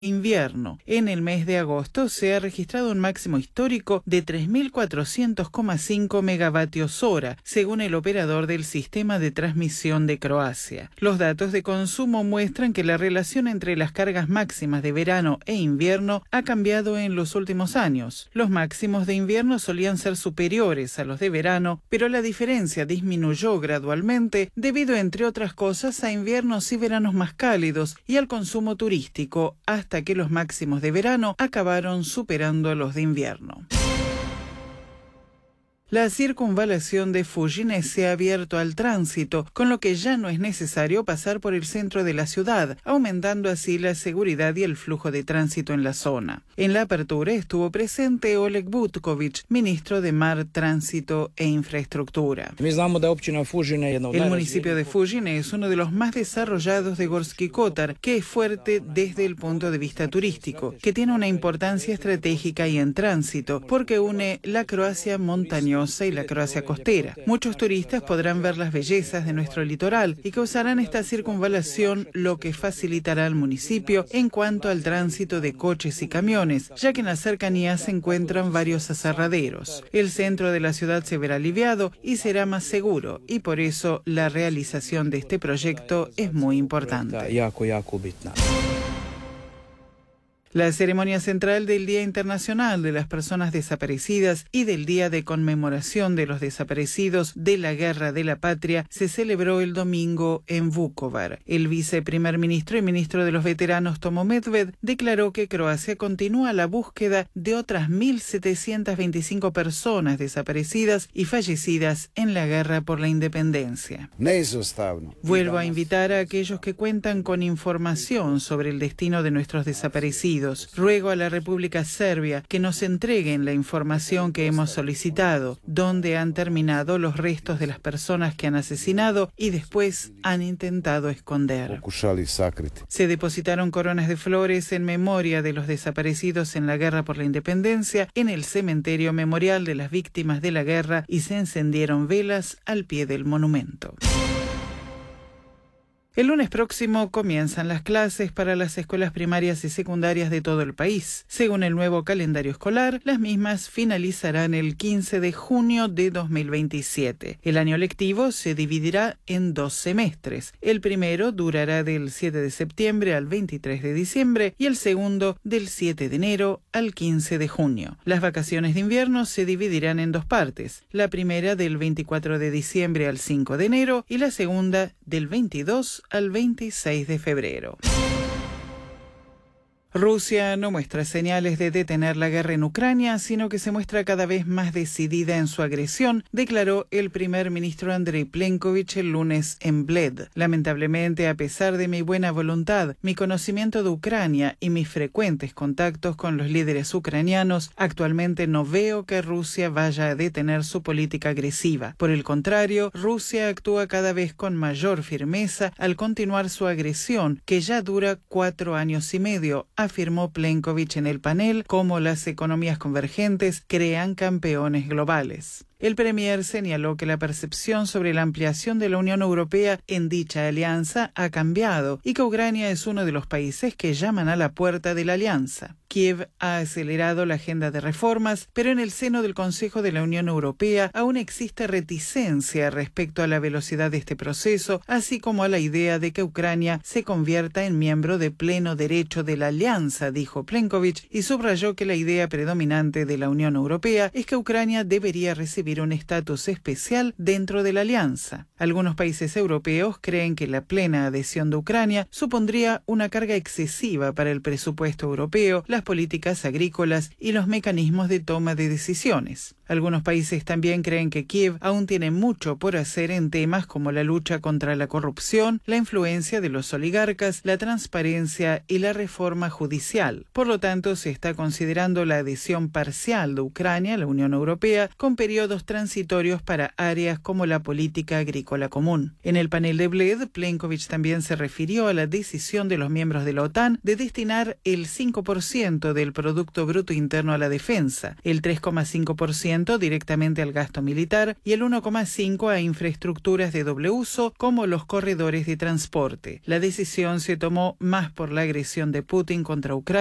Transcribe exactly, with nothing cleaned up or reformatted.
invierno. En el mes de agosto se ha registrado un máximo histórico de tres mil cuatrocientos coma cinco megavatios hora, según el operador del sistema de transmisión de Croacia. Los datos de consumo muestran que la relación entre las cargas máximas de verano e invierno ha cambiado en los últimos años. Los máximos de invierno solían ser superiores a los de verano, pero la diferencia disminuyó gradualmente debido, entre otras cosas, a inviernos y veranos más cálidos y al consumo turístico, hasta hasta que los máximos de verano acabaron superando a los de invierno. La circunvalación de Fujines se ha abierto al tránsito, con lo que ya no es necesario pasar por el centro de la ciudad, aumentando así la seguridad y el flujo de tránsito en la zona. En la apertura estuvo presente Oleg Butković, ministro de Mar, Tránsito e Infraestructura. El municipio de Fujines es uno de los más desarrollados de Gorski Kotar, que es fuerte desde el punto de vista turístico, que tiene una importancia estratégica y en tránsito, porque une la Croacia montañosa y la Croacia costera. Muchos turistas podrán ver las bellezas de nuestro litoral y que usarán esta circunvalación, lo que facilitará al municipio en cuanto al tránsito de coches y camiones, ya que en las cercanías se encuentran varios aserraderos. El centro de la ciudad se verá aliviado y será más seguro, y por eso la realización de este proyecto es muy importante. La ceremonia central del Día Internacional de las Personas Desaparecidas y del Día de Conmemoración de los Desaparecidos de la Guerra de la Patria se celebró el domingo en Vukovar. El viceprimer ministro y ministro de los veteranos Tomo Medved declaró que Croacia continúa la búsqueda de otras mil setecientas veinticinco personas desaparecidas y fallecidas en la guerra por la independencia. Vuelvo a invitar a aquellos que cuentan con información sobre el destino de nuestros desaparecidos. Ruego a la República Serbia que nos entreguen la información que hemos solicitado, dónde han terminado los restos de las personas que han asesinado y después han intentado esconder. Se depositaron coronas de flores en memoria de los desaparecidos en la guerra por la independencia en el cementerio memorial de las víctimas de la guerra y se encendieron velas al pie del monumento. El lunes próximo comienzan las clases para las escuelas primarias y secundarias de todo el país. Según el nuevo calendario escolar, las mismas finalizarán el quince de junio de dos mil veintisiete. El año lectivo se dividirá en dos semestres. El primero durará del siete de septiembre al veintitrés de diciembre y el segundo del siete de enero al quince de junio. Las vacaciones de invierno se dividirán en dos partes. La primera del veinticuatro de diciembre al cinco de enero y la segunda del veintidós al veintiséis de febrero. Rusia no muestra señales de detener la guerra en Ucrania, sino que se muestra cada vez más decidida en su agresión, declaró el primer ministro Andrei Plenković el lunes en Bled. Lamentablemente, a pesar de mi buena voluntad, mi conocimiento de Ucrania y mis frecuentes contactos con los líderes ucranianos, actualmente no veo que Rusia vaya a detener su política agresiva. Por el contrario, Rusia actúa cada vez con mayor firmeza al continuar su agresión, que ya dura cuatro años y medio, afirmó Plenković en el panel Cómo las economías convergentes crean campeones globales. El premier señaló que la percepción sobre la ampliación de la Unión Europea en dicha alianza ha cambiado y que Ucrania es uno de los países que llaman a la puerta de la alianza. Kiev ha acelerado la agenda de reformas, pero en el seno del Consejo de la Unión Europea aún existe reticencia respecto a la velocidad de este proceso, así como a la idea de que Ucrania se convierta en miembro de pleno derecho de la alianza, dijo Plenković, y subrayó que la idea predominante de la Unión Europea es que Ucrania debería recibir un estatus especial dentro de la alianza. Algunos países europeos creen que la plena adhesión de Ucrania supondría una carga excesiva para el presupuesto europeo, las políticas agrícolas y los mecanismos de toma de decisiones. Algunos países también creen que Kiev aún tiene mucho por hacer en temas como la lucha contra la corrupción, la influencia de los oligarcas, la transparencia y la reforma judicial. Por lo tanto, se está considerando la adhesión parcial de Ucrania a la Unión Europea con periodos transitorios para áreas como la política agrícola común. En el panel de Bled, Plenković también se refirió a la decisión de los miembros de la OTAN de destinar el cinco por ciento ciento del Producto Bruto Interno a la defensa, el tres coma cinco por ciento directamente al gasto militar y el uno coma cinco por ciento a infraestructuras de doble uso como los corredores de transporte. La decisión se tomó más por la agresión de Putin contra Ucrania